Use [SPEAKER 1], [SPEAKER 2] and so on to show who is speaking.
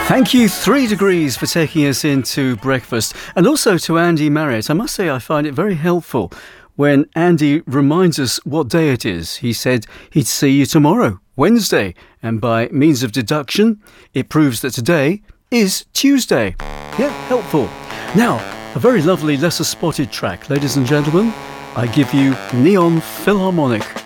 [SPEAKER 1] Thank you, 3 Degrees, for taking us into breakfast. And also to Andy Marriott. I must say I find it very helpful when Andy reminds us what day it is. He said he'd see you tomorrow, Wednesday. And by means of deduction, it proves that today is Tuesday. Yeah, helpful. Now, a very lovely lesser spotted track. Ladies and gentlemen, I give you Neon Philharmonic.